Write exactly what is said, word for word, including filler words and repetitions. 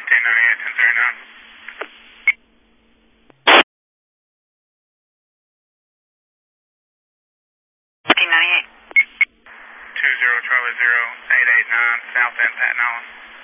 fifteen ninety-eight, ten thirty-nine. fifteen ninety-eight. two zero Charlie zero, eight eight nine, south end Patton Allen.